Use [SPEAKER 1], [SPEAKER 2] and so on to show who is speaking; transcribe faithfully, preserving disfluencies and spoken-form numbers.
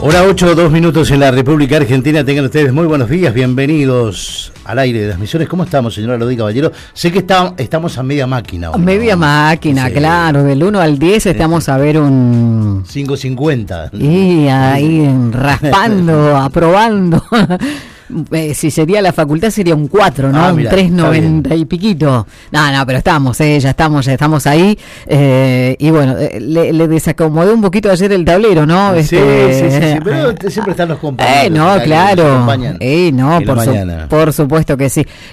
[SPEAKER 1] Hora ocho, dos minutos en la República Argentina. Tengan ustedes muy buenos días, bienvenidos al aire de las misiones. ¿Cómo estamos, señora Lodi Caballero? Sé que está, estamos a media máquina.
[SPEAKER 2] A media máquina, sí. Claro, del uno al diez estamos a ver un...
[SPEAKER 1] cinco cincuenta.
[SPEAKER 2] Y ahí raspando, aprobando. Eh, si sería la facultad sería un cuatro, ¿no? Ah, mirá, un tres noventa y piquito. No, no, pero estamos, eh, ya estamos, ya estamos ahí. Eh, y bueno, eh, le, le desacomodé un poquito ayer el tablero, ¿no?
[SPEAKER 1] Sí,
[SPEAKER 2] este,
[SPEAKER 1] sí, sí, sí, pero siempre están los compañeros.
[SPEAKER 2] Eh, no, claro. Eh, no, por, su, por supuesto que sí.